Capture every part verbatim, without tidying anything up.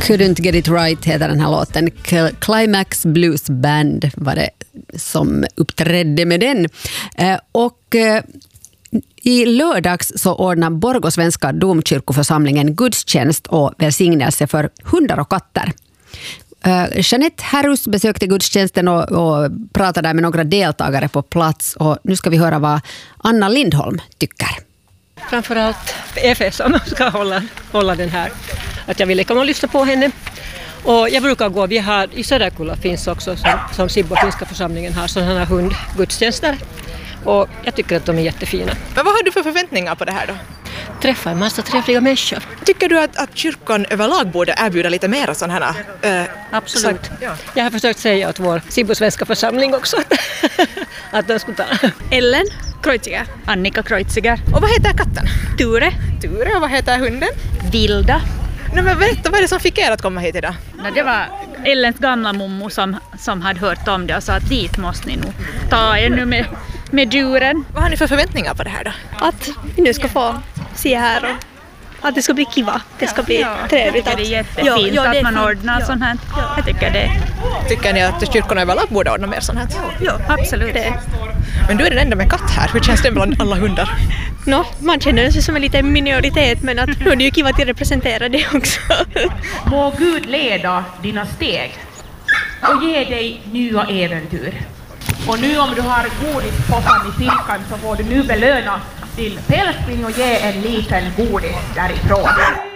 Couldn't Get It Right heter den här låten. Climax Blues Band var det som uppträdde med den. Och i lördags så ordnar Borgå svenska domkyrkoförsamlingen gudstjänst och välsignelse för hundar och katter. Uh, Jeanette Harrus besökte gudstjänsten och, och pratade med några deltagare på plats. Och nu ska vi höra vad Anna Lindholm tycker. Framförallt F S som ska hålla, hålla den här. Att jag ville komma och lyssna på henne. Och jag brukar gå, vi har i Söderkulla finns också som, som Sibbo finska församlingen har sådana här hundgudstjänster. Och jag tycker att de är jättefina. Men vad har du för förväntningar på det här då? Träffa en massa trevliga människor. Tycker du att, att kyrkan överlag borde erbjuda lite mer sådana här? Äh, Absolut. Så, ja. Jag har försökt säga åt vår Sibbo svenska församling också att de skulle ta. Ellen Kreuziger. Annika Kreuziger. Och vad heter katten? Ture. Ture, och vad heter hunden? Vilda. Nej, men berätta, vad är det som fick er att komma hit idag? No, det var Ellens gamla mommo som, som hade hört om det och sa att dit måste ni nog ta er nu med, med djuren. Vad har ni för förväntningar på det här då? Att vi nu ska få se här och att det ska bli kiva. Det ska bli ja, trevligt. Jag tycker det är jättefint ja, ja, det är att man ordnar ja. sånt här. Ja. Jag tycker det. Tycker ni att kyrkorna överlag borde ordna mer sånt här? Ja, absolut. Det. Men du är den enda med katt här. Hur känns det bland alla hundar? No, man känner sig som en liten minoritet, men att nu är det ju kiva att representera det också. Må Gud leda dina steg och ge dig nya äventyr. Och nu om du har godispåsen i fickan så får du nu belöna din pälsning och ge en liten godis därifrån.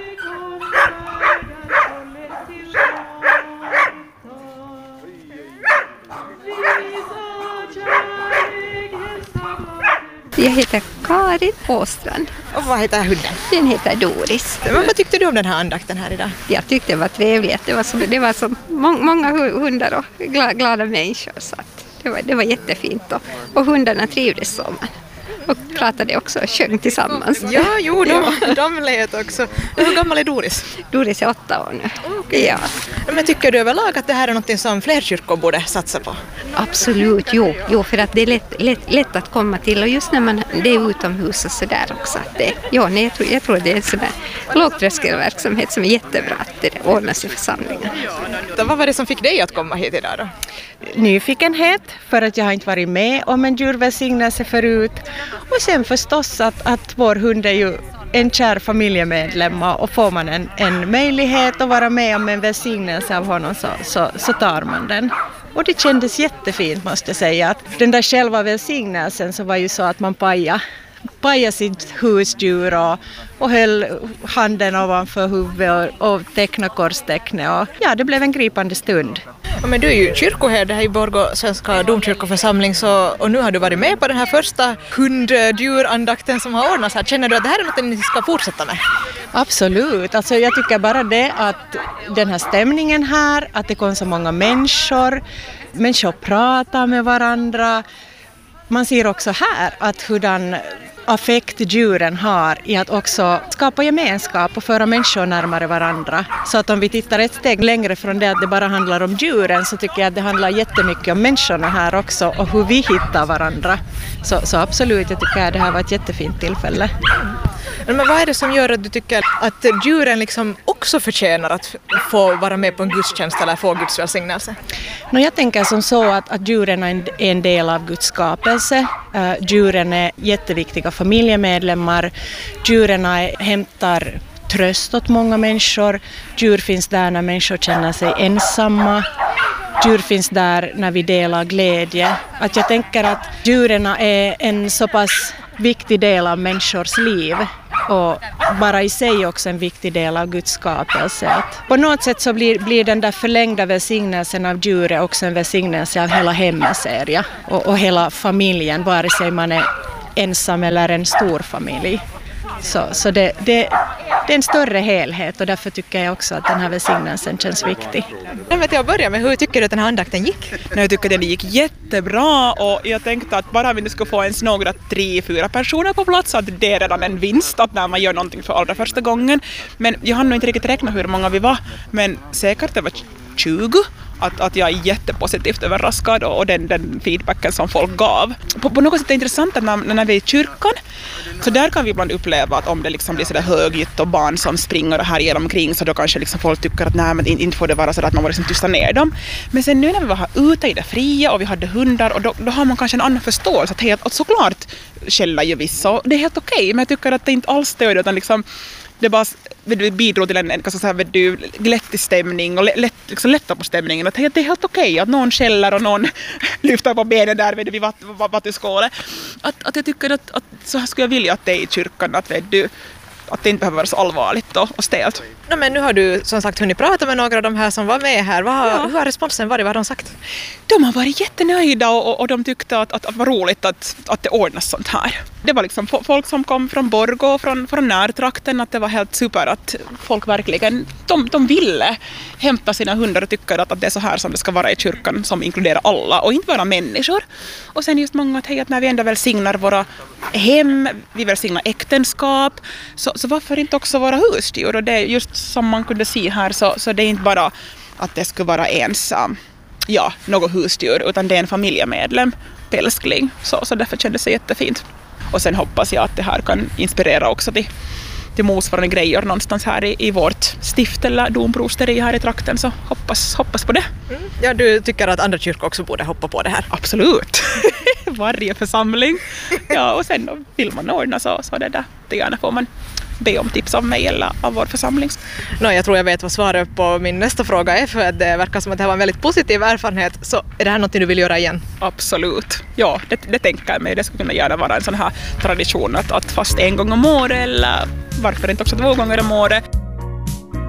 Jag heter Karin Åstrand. Och vad heter hunden? Den heter Doris. Men vad tyckte du om den här andakten här idag? Jag tyckte det var trevligt. Det var så, det var så må, många hundar och glada, glada människor. Så att det, var, det var jättefint. Och, och hundarna trivdes så. Man. Och pratade också och sjöng tillsammans. Ja, jo, de, de lät också. Hur gammal är Doris? Doris är åtta år nu. Okay. Ja. Men tycker du överlag att det här är något som fler kyrkor borde satsa på? Absolut, jo. jo för att det är lätt, lätt, lätt att komma till. Och just när man det är utomhus och sådär också. Att det, ja, nej, jag, tror, jag tror det är en sån där lågtröskelverksamhet som är jättebra att det ordnas i församlingen. Vad var det som fick dig att komma hit idag då? Nyfikenhet, för att jag har inte varit med om en djurvälsignelse förut. Och sen förstås att, att vår hund är ju en kär familjemedlem och får man en, en möjlighet att vara med om en välsignelse av honom så, så, så tar man den. Och det kändes jättefint måste jag säga. Att den där själva välsignelsen så var ju så att man pajade. Paja sitt husdjur och, och höll handen ovanför huvudet och, och teckna korstecknet. Och, ja, det blev en gripande stund. Ja, men du är ju kyrkoherde här i Borgå svenska domkyrkoförsamling så, och nu har du varit med på den här första hunddjurandakten som har ordnats här. Känner du att det här är något ni ska fortsätta med? Absolut. Alltså, jag tycker bara det att den här stämningen här, att det kom så många människor, människor pratar med varandra. Man ser också här att hurdan affekt djuren har i att också skapa gemenskap och föra människor närmare varandra. Så att om vi tittar ett steg längre från det att det bara handlar om djuren så tycker jag att det handlar jättemycket om människorna här också och hur vi hittar varandra. Så, så absolut, jag tycker att det här var ett jättefint tillfälle. Men vad är det som gör att du tycker att djuren liksom också förtjänar att få vara med på en gudstjänst eller få Guds välsignelse? No, jag tänker som så att, att djuren är en del av Guds skapelse. Uh, djuren är jätteviktiga familjemedlemmar. Djuren hämtar tröst åt många människor. Djur finns där när människor känner sig ensamma. Djur finns där när vi delar glädje. Att jag tänker att djuren är en så pass viktig del av människors liv och bara i sig också en viktig del av Guds skapelse. Att på något sätt så blir, blir den där förlängda välsignelsen av djuret också en välsignelse av hela hemmaseria och, och hela familjen, vare sig man är ensam eller en stor familj. Så, så det, det, det är en större helhet och därför tycker jag också att den här välsignelsen känns viktig. Jag vet jag börjar med, hur tycker du att den här andakten gick? Jag tycker att den gick jättebra och jag tänkte att bara vi nu ska få ens några tre, fyra personer på plats så att det är redan en vinst att när man gör någonting för allra första gången. Men jag hann nog inte riktigt räkna hur många vi var, men säkert det var tjugo. att, att jag är jättepositivt överraskad och, och den, den feedbacken som folk gav. På, på något sätt är det intressant att när, när vi är i kyrkan, så där kan vi ibland uppleva att om det liksom blir sådär högljutt och barn som springer och härjar omkring, så då kanske liksom folk tycker att nej, men inte får det vara så att man får liksom tysta ner dem. Men sen nu när vi var här ute i det fria och vi hade hundar, och då, då har man kanske en annan förståelse att, helt, att såklart skälla ju vissa, och det är helt okej, men jag tycker att det inte alls stöd, utan liksom det bara bidrar till en, en så här, du, glättig stämning och lätt, liksom lätta på stämningen. Att det är helt okej att någon skäller och någon lyfter på benen där vid, vid vattenskålet. Att, att jag tycker att, att så här skulle jag vilja att det är i kyrkan, att, vet du, att det inte behöver vara så allvarligt och, och stelt. No, men nu har du som sagt hunnit prata med några av de här som var med här. Vad har, ja. Hur har responsen varit? Vad har de sagt? De har varit jättenöjda och, och de tyckte att, att, att det var roligt att, att det ordnas sånt här. Det var liksom folk som kom från Borgå och från, från närtrakten, att det var helt super att folk verkligen, de, de ville hämta sina hundar och tycker att, att det är så här som det ska vara i kyrkan, som inkluderar alla och inte bara människor. Och sen just många att, hej, att när vi ändå välsignar våra hem, vi välsignar äktenskap, så, så varför inte också våra husdjur? Och det är just som man kunde se här, så, så det är inte bara att det skulle vara ens ja, något husdjur, utan det är en familjemedlem, pälskling, så, så därför kändes det jättefint. Och sen hoppas jag att det här kan inspirera också till, till motsvarande grejer någonstans här i, i vårt stift eller domprosteri här i trakten, så hoppas, hoppas på det. Mm. Ja, du tycker att andra kyrkor också borde hoppa på det här? Absolut. Varje församling. Ja, och sen då vill man ordna så, så det där. Det gärna får man be om tips av mig eller av vår församling. No, jag tror jag vet vad svaret på min nästa fråga är, för att det verkar som att det här var en väldigt positiv erfarenhet. Så är det här något du vill göra igen? Absolut. Ja, det, det tänker jag mig. Det skulle kunna gärna vara en sån här tradition att, att fast en gång om året, eller varför inte också två gånger om året.